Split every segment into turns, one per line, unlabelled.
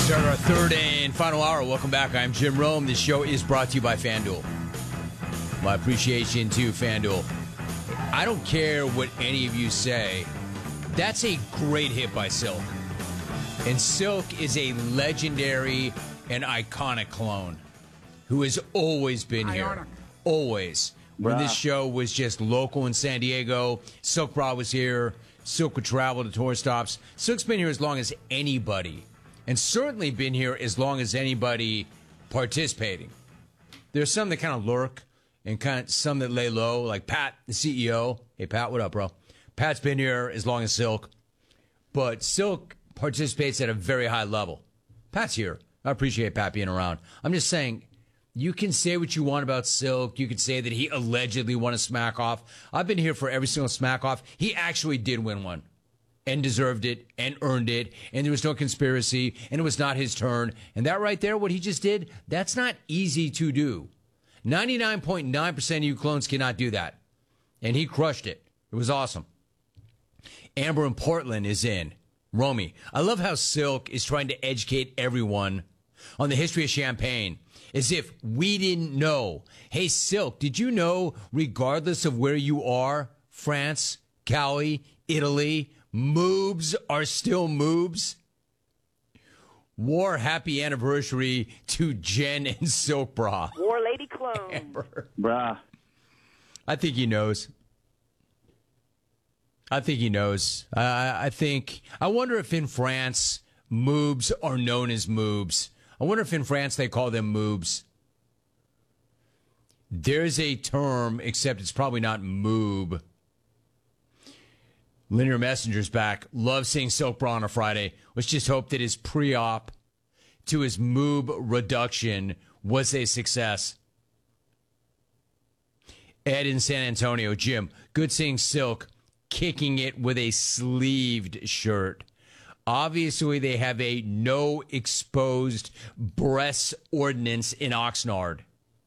Start our third and final hour. Welcome back. I'm Jim Rome. This show is brought to you by FanDuel. My appreciation to FanDuel. I don't care what any of you say. That's a great hit by Silk. And Silk is a legendary and iconic clone who has always been here. Always. When this show was just local in San Diego, Silk Bra was here. Silk would travel to tour stops. Silk's been here as long as anybody. And certainly been here as long as anybody participating. There's some that kind of lurk and kind of some that lay low, like Pat, the CEO. Hey, Pat, what up, bro? Pat's been here as long as Silk. But Silk participates at a very high level. Pat's here. I appreciate Pat being around. I'm just saying, you can say what you want about Silk. You could say that he allegedly won a smack off. I've been here for every single smack off. He actually did win one. And deserved it, and earned it, and there was no conspiracy, and it was not his turn. And that right there, what he just did, that's not easy to do. 99.9% of you clones cannot do that. And he crushed it. It was awesome. Amber in Portland is in. Romy, I love how Silk is trying to educate everyone on the history of champagne, as if we didn't know. Hey, Silk, did you know, regardless of where you are, France, Cali, Italy, moobs are still moobs? War happy anniversary to Jen and Silk Bra.
War Lady Clone.
Amber.
Bruh.
I think he knows. I think he knows. I wonder if in France, moobs are known as moobs. I wonder if in France they call them moobs. There's a term, except it's probably not moob. Linear Messenger's back. Love seeing Silk Bra on a Friday. Let's just hope that his pre-op to his moob reduction was a success. Ed in San Antonio. Jim, good seeing Silk kicking it with a sleeved shirt. Obviously, they have a no exposed breasts ordinance in Oxnard.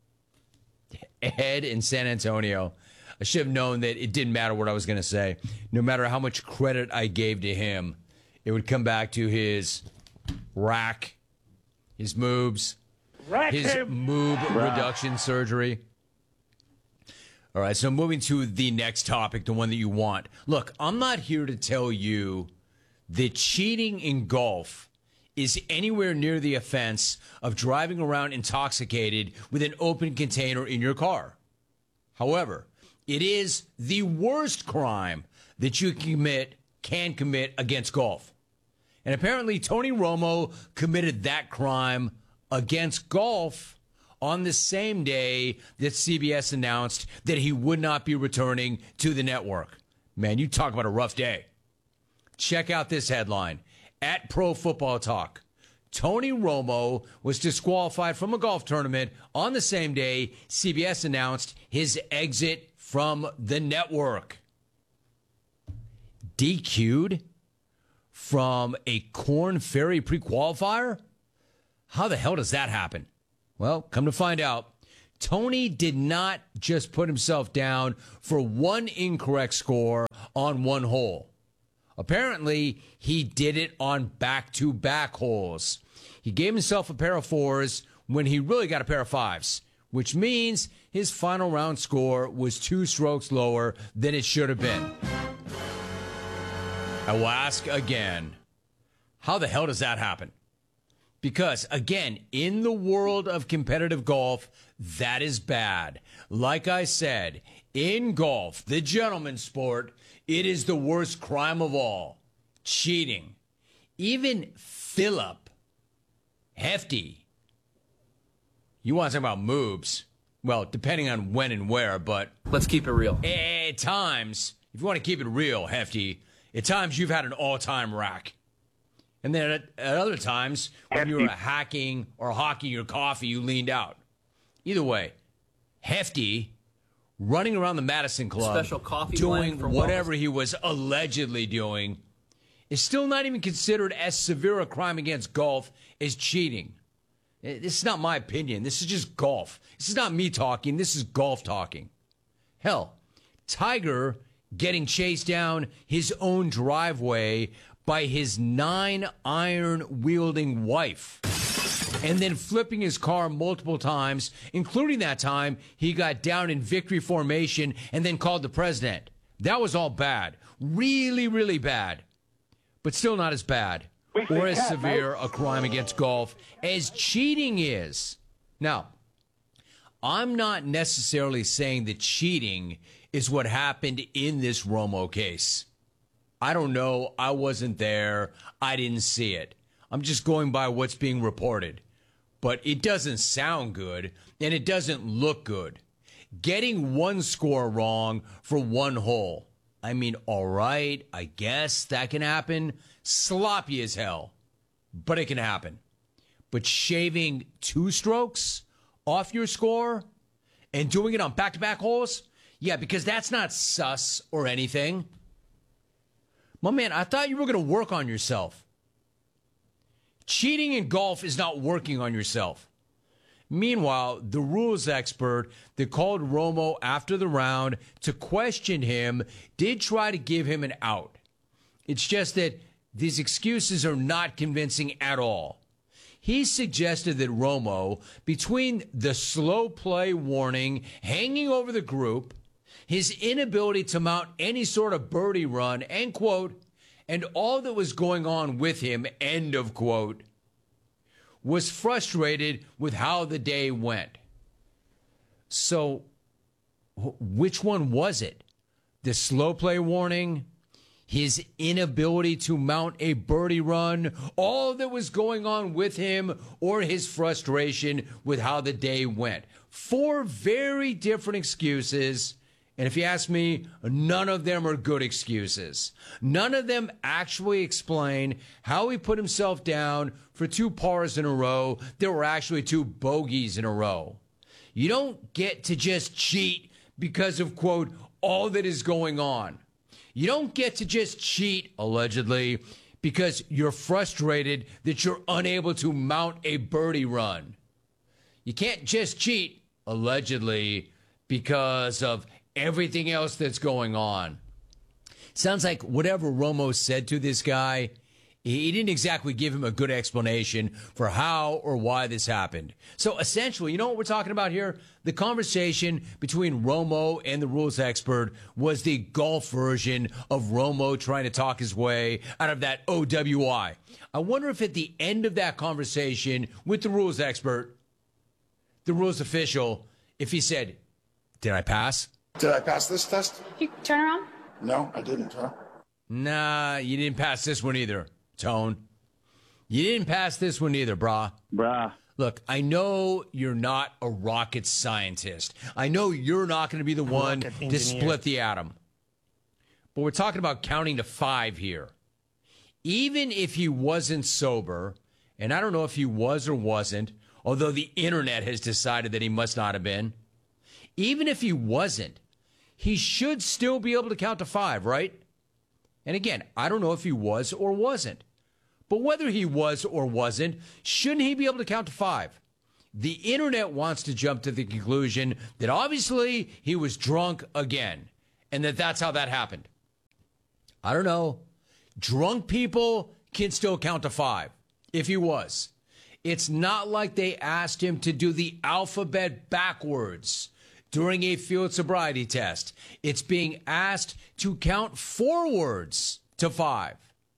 Ed in San Antonio. I should have known that it didn't matter what I was going to say. No matter how much credit I gave to him, it would come back to his rack, his moobs, his moob reduction surgery. All right, so moving to the next topic, the one that you want. Look, I'm not here to tell you that cheating in golf is anywhere near the offense of driving around intoxicated with an open container in your car. However, it is the worst crime that you can commit against golf. And apparently Tony Romo committed that crime against golf on the same day that CBS announced that he would not be returning to the network. Man, you talk about a rough day. Check out this headline. At Pro Football Talk, Tony Romo was disqualified from a golf tournament on the same day CBS announced his exit from the network. DQ'd from a Korn Ferry pre-qualifier? How the hell does that happen? Well, come to find out, Tony did not just put himself down for one incorrect score on one hole. Apparently, he did it on back-to-back holes. He gave himself a pair of fours when he really got a pair of fives, which means his final round score was 2 strokes lower than it should have been. I will ask again, how the hell does that happen? Because, again, in the world of competitive golf, that is bad. Like I said, in golf, the gentleman's sport, it is the worst crime of all. Cheating. Even Philip Hefty. You want to talk about moves? Well, depending on when and where, but...
Let's keep it real.
At times, if you want to keep it real, Hefty, at times you've had an all-time rack. And then at other times, when you were hacking or hawking your coffee, you leaned out. Either way, Hefty, running around the Madison Club,
Special coffee
doing
blend for
whatever
wellness.
he was allegedly doing, is still not even considered as severe a crime against golf as cheating. This is not my opinion. This is just golf. This is not me talking. This is golf talking. Hell, Tiger getting chased down his own driveway by his 9-iron wielding wife, and then flipping his car multiple times, including that time he got down in victory formation and then called the president. That was all bad. Really, really bad. But still not as bad or as severe a crime against golf as cheating is. Now, I'm not necessarily saying that cheating is what happened in this Romo case. I don't know. I wasn't there. I didn't see it. I'm just going by what's being reported. But it doesn't sound good, and it doesn't look good. Getting one score wrong for one hole. I mean, all right, I guess that can happen. Sloppy as hell, but it can happen. But shaving 2 strokes off your score and doing it on back-to-back holes? Yeah, because that's not sus or anything. My man, I thought you were going to work on yourself. Cheating in golf is not working on yourself. Meanwhile, the rules expert that called Romo after the round to question him did try to give him an out. It's just that these excuses are not convincing at all. He suggested that Romo, between the slow play warning hanging over the group, his inability to mount any sort of birdie run, end quote, and all that was going on with him, end of quote, was frustrated with how the day went. So, which one was it? The slow play warning? His inability to mount a birdie run? All that was going on with him, or his frustration with how the day went? 4 very different excuses. And if you ask me, none of them are good excuses. None of them actually explain how he put himself down for 2 pars in a row. There were actually 2 bogeys in a row. You don't get to just cheat because of, quote, all that is going on. You don't get to just cheat, allegedly, because you're frustrated that you're unable to mount a birdie run. You can't just cheat, allegedly, because of everything else that's going on. Sounds like whatever Romo said to this guy, he didn't exactly give him a good explanation for how or why this happened. So essentially, you know what we're talking about here? The conversation between Romo and the rules expert was the golf version of Romo trying to talk his way out of that OWI. I wonder if at the end of that conversation with the rules expert, the rules official, if he said, "Did I pass?
Did I pass this test?"
You turn around?
No, I didn't, huh?
Nah, you didn't pass this one either, Tone. You didn't pass this one either, brah. Look, I know you're not a rocket scientist. I know you're not going to be the one to split the atom. But we're talking about counting to 5 here. Even if he wasn't sober, and I don't know if he was or wasn't, although the internet has decided that he must not have been, even if he wasn't, he should still be able to count to 5, right? And again, I don't know if he was or wasn't. But whether he was or wasn't, shouldn't he be able to count to 5? The internet wants to jump to the conclusion that obviously he was drunk again, and that's how that happened. I don't know. Drunk people can still count to 5, if he was. It's not like they asked him to do the alphabet backwards during a field sobriety test. It's being asked to count forwards to 5.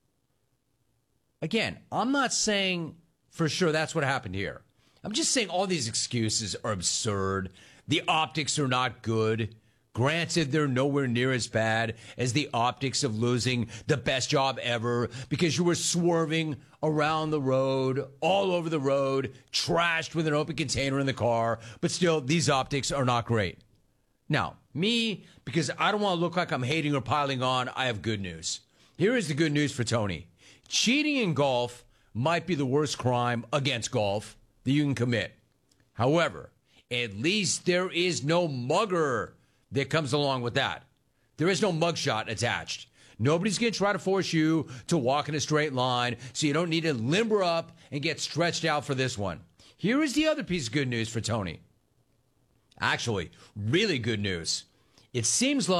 Again, I'm not saying for sure that's what happened here. I'm just saying all these excuses are absurd. The optics are not good. Granted, they're nowhere near as bad as the optics of losing the best job ever because you were swerving around the road, all over the road, trashed with an open container in the car. But still, these optics are not great. Now, me, because I don't want to look like I'm hating or piling on, I have good news. Here is the good news for Tony. Cheating in golf might be the worst crime against golf that you can commit. However, at least there is no mugger that comes along with that. There is no mugshot attached. Nobody's going to try to force you to walk in a straight line, so you don't need to limber up and get stretched out for this one. Here is the other piece of good news for Tony. Actually, really good news. It seems like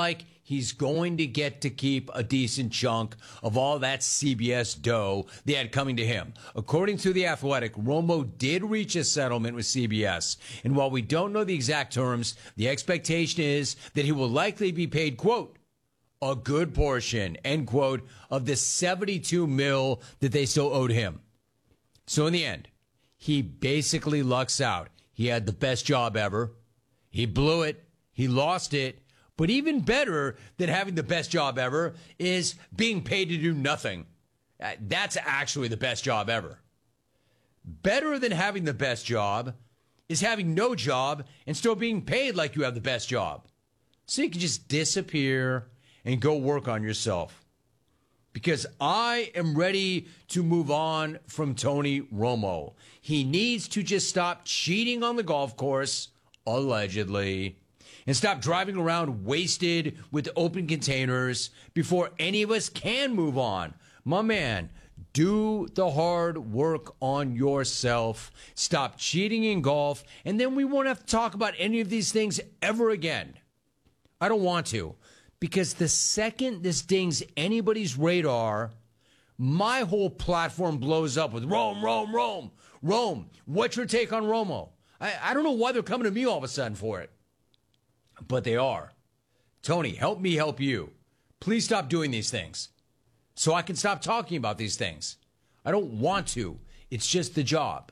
he's going to get to keep a decent chunk of all that CBS dough they had coming to him. According to The Athletic, Romo did reach a settlement with CBS. And while we don't know the exact terms, the expectation is that he will likely be paid, quote, a good portion, end quote, of the $72 million that they still owed him. So in the end, he basically lucks out. He had the best job ever. He blew it. He lost it. But even better than having the best job ever is being paid to do nothing. That's actually the best job ever. Better than having the best job is having no job and still being paid like you have the best job. So you can just disappear and go work on yourself. Because I am ready to move on from Tony Romo. He needs to just stop cheating on the golf course, allegedly, and stop driving around wasted with open containers before any of us can move on. My man, do the hard work on yourself. Stop cheating in golf, and then we won't have to talk about any of these things ever again. I don't want to. Because the second this dings anybody's radar, my whole platform blows up with Rome. Rome, what's your take on Romo? I don't know why they're coming to me all of a sudden for it. But they are. Tony, help me help you. Please stop doing these things so I can stop talking about these things. I don't want to. It's just the job.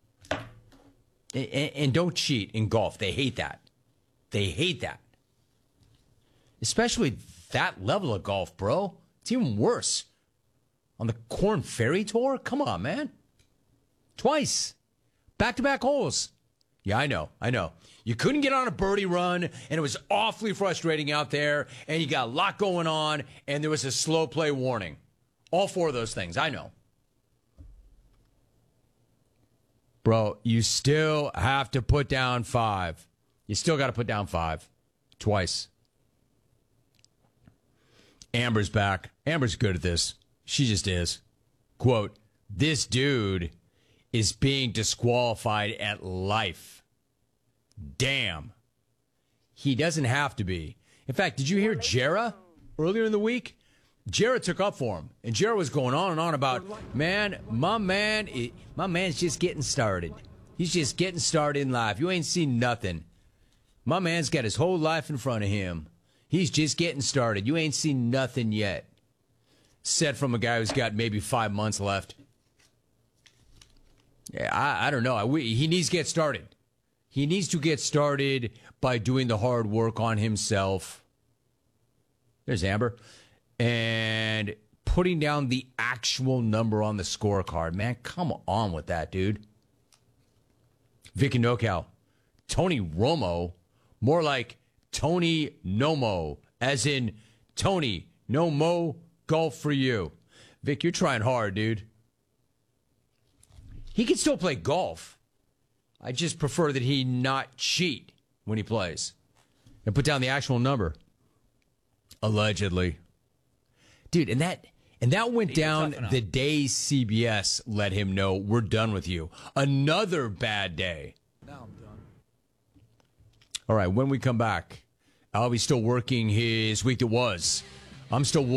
And don't cheat in golf. They hate that. They hate that. Especially that level of golf, bro. It's even worse. On the Korn Ferry Tour? Come on, man. Twice. Back-to-back holes. Yeah, I know. You couldn't get on a birdie run, and it was awfully frustrating out there, and you got a lot going on, and there was a slow play warning. All four of those things, I know. Bro, you still have to put down 5. You still got to put down 5. Twice. Amber's back. Amber's good at this. She just is. Quote, this dude is being disqualified at life. Damn. He doesn't have to be. In fact, did you hear Jarrah earlier in the week? Jarrah took up for him. And Jarrah was going on and on about, man, my man's just getting started. He's just getting started in life. You ain't seen nothing. My man's got his whole life in front of him. He's just getting started. You ain't seen nothing yet. Said from a guy who's got maybe 5 months left. Yeah, I don't know. He needs to get started. He needs to get started by doing the hard work on himself. There's Amber. And putting down the actual number on the scorecard. Man, come on with that, dude. Vicky NoCal. Tony Romo. More like Tony Nomo, as in Tony, no mo, golf for you. Vic, you're trying hard, dude. He can still play golf. I just prefer that he not cheat when he plays. And put down the actual number. Allegedly. Dude, and that went down the day CBS let him know we're done with you. Another bad day. Now I'm done. All right, when we come back, I'll be still working his week that was. I'm still